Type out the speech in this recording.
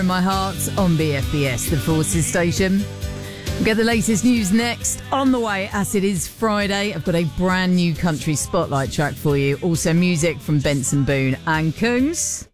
in my heart on BFBS, the Forces station. We'll get the latest news next. On the way, as it is Friday, I've got a brand new country spotlight track for you. Also music from Benson Boone and Kungs.